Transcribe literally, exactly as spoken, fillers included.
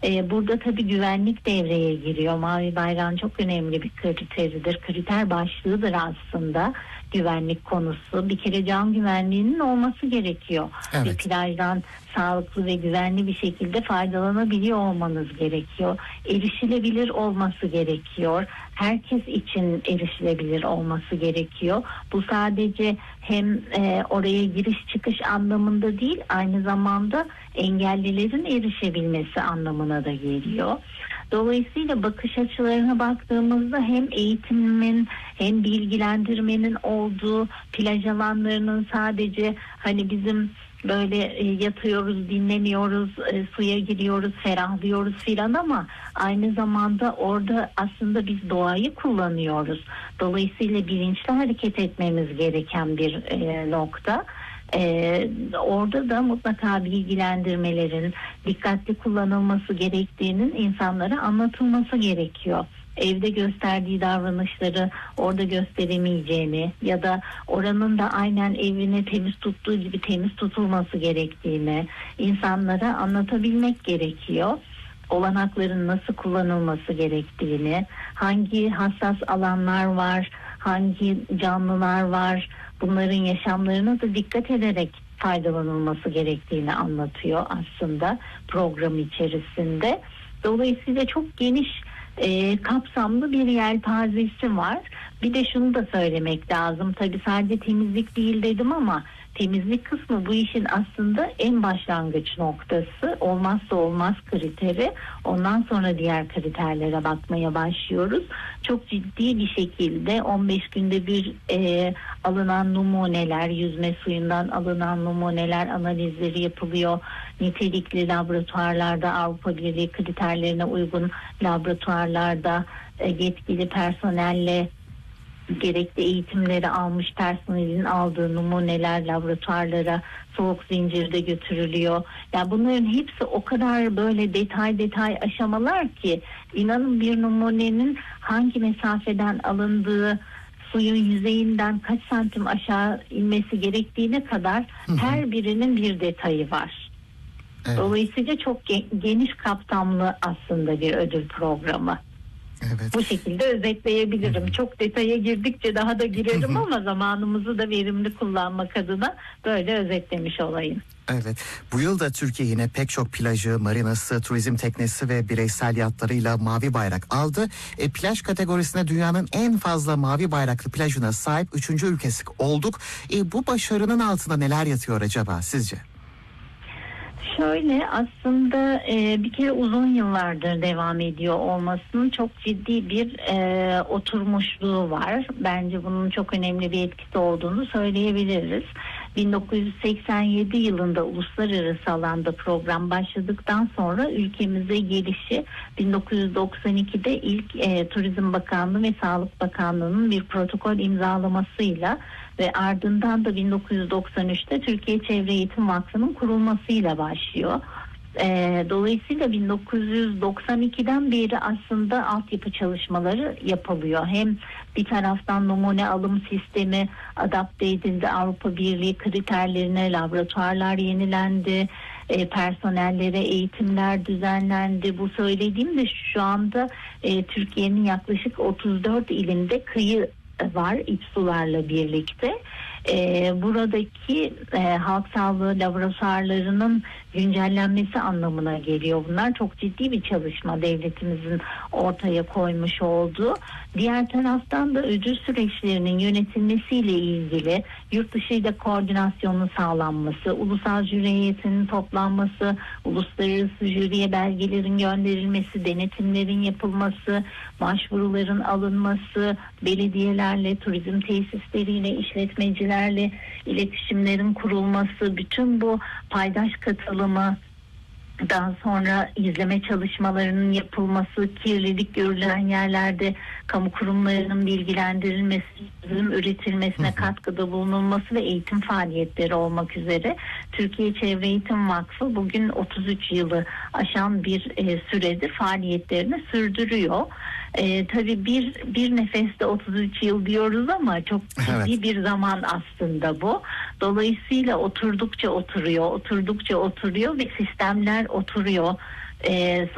Ee, burada tabii güvenlik devreye giriyor. Mavi bayrağın çok önemli bir kriteridir. Kriter başlığıdır aslında güvenlik konusu. Bir kere can güvenliğinin olması gerekiyor. Evet. Bir plajdan sağlıklı ve güvenli bir şekilde faydalanabiliyor olmanız gerekiyor. Erişilebilir olması gerekiyor. Herkes için erişilebilir olması gerekiyor. Bu sadece hem e, oraya giriş çıkış anlamında değil, aynı zamanda engellilerin erişebilmesi anlamına da geliyor. Dolayısıyla bakış açılarına baktığımızda hem eğitimin hem bilgilendirmenin olduğu, plaj alanlarının sadece hani bizim böyle e, yatıyoruz, dinleniyoruz, e, suya giriyoruz, ferahlıyoruz filan, ama aynı zamanda orada aslında biz doğayı kullanıyoruz. Dolayısıyla bilinçli hareket etmemiz gereken bir e, nokta. Ee, orada da mutlaka bilgilendirmelerin dikkatli kullanılması gerektiğinin insanlara anlatılması gerekiyor. Evde gösterdiği davranışları orada gösteremeyeceğini ya da oranın da aynen evini temiz tuttuğu gibi temiz tutulması gerektiğini insanlara anlatabilmek gerekiyor. Olanakların nasıl kullanılması gerektiğini, hangi hassas alanlar var, hangi canlılar var, bunların yaşamlarına da dikkat ederek faydalanılması gerektiğini anlatıyor aslında program içerisinde. Dolayısıyla çok geniş e, kapsamlı bir yelpazesi var. Bir de şunu da söylemek lazım. Tabii sadece temizlik değil dedim ama temizlik kısmı bu işin aslında en başlangıç noktası, olmazsa olmaz kriteri. Ondan sonra diğer kriterlere bakmaya başlıyoruz. Çok ciddi bir şekilde on beş günde bir e, alınan numuneler, yüzme suyundan alınan numuneler analizleri yapılıyor. Nitelikli laboratuvarlarda, Avrupa Birliği kriterlerine uygun laboratuvarlarda e, yetkili personelle gerekli eğitimleri almış personelin aldığı numuneler laboratuvarlara soğuk zincirde götürülüyor. Yani bunların hepsi o kadar böyle detay detay aşamalar ki inanın bir numunenin hangi mesafeden alındığı, suyun yüzeyinden kaç santim aşağı inmesi gerektiğine kadar hı hı. her birinin bir detayı var. Evet. Dolayısıyla çok geniş kapsamlı aslında bir ödül programı. Evet. Bu şekilde özetleyebilirim. Hı-hı. Çok detaya girdikçe daha da girerim ama zamanımızı da verimli kullanmak adına böyle özetlemiş olayım. Evet. Bu yıl da Türkiye yine pek çok plajı, marinası, turizm teknesi ve bireysel yatlarıyla mavi bayrak aldı. E, plaj kategorisinde dünyanın en fazla mavi bayraklı plajına sahip üçüncü ülkesi olduk. E, bu başarının altında neler yatıyor acaba sizce? Şöyle aslında e, bir kere uzun yıllardır devam ediyor olmasının çok ciddi bir e, oturmuşluğu var. Bence bunun çok önemli bir etkisi olduğunu söyleyebiliriz. bin dokuz yüz seksen yedi yılında uluslararası alanda program başladıktan sonra ülkemize gelişi bin dokuz yüz doksan ikide ilk e, Turizm Bakanlığı ve Sağlık Bakanlığı'nın bir protokol imzalamasıyla ve ardından da bin dokuz yüz doksan üçte Türkiye Çevre Eğitim Vakfı'nın kurulmasıyla başlıyor. E, dolayısıyla bin dokuz yüz doksan ikiden beri aslında altyapı çalışmaları yapılıyor. Hem bir taraftan numune alım sistemi adapte edildi, Avrupa Birliği kriterlerine laboratuvarlar yenilendi, e, personellere eğitimler düzenlendi. Bu söylediğim de şu anda e, Türkiye'nin yaklaşık otuz dört ilinde kıyı var iç sularla birlikte. Ee, buradaki e, halk sağlığı laboratuvarlarının güncellenmesi anlamına geliyor. Bunlar çok ciddi bir çalışma devletimizin ortaya koymuş olduğu. Diğer taraftan da ödül süreçlerinin yönetilmesiyle ilgili yurt dışıyla koordinasyonun sağlanması, ulusal jüri heyetinin toplanması, uluslararası jüriye belgelerin gönderilmesi, denetimlerin yapılması, başvuruların alınması, belediyelerle, turizm tesisleriyle, işletmecilerle iletişimlerin kurulması, bütün bu paydaş katılımı, daha sonra izleme çalışmalarının yapılması, kirlilik görülen yerlerde kamu kurumlarının bilgilendirilmesi, çözüm üretilmesine katkıda bulunulması ve eğitim faaliyetleri olmak üzere Türkiye Çevre Eğitim Vakfı bugün otuz üç yılı aşan bir e, süredir faaliyetlerini sürdürüyor. E, tabii bir bir nefeste otuz üç yıl diyoruz ama çok ciddi evet. bir zaman aslında bu. Dolayısıyla oturdukça oturuyor, oturdukça oturuyor ve sistemler oturuyor. E,